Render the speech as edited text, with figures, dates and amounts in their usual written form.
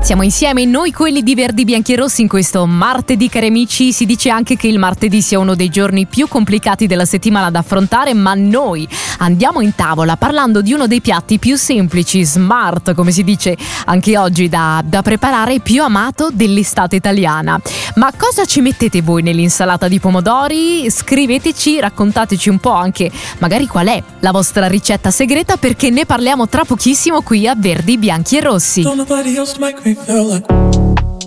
Siamo insieme noi quelli di Verdi, Bianchi e Rossi in questo martedì, cari amici. Si dice anche che il martedì sia uno dei giorni più complicati della settimana da affrontare, ma noi andiamo in tavola parlando di uno dei piatti più semplici, smart, come si dice anche oggi, da preparare, più amato dell'estate italiana. Ma cosa ci mettete voi nell'insalata di pomodori? Scriveteci, raccontateci un po' anche magari qual è la vostra ricetta segreta, perché ne parliamo tra pochissimo qui a Verdi, Bianchi e Rossi. Don't nobody else make me feel like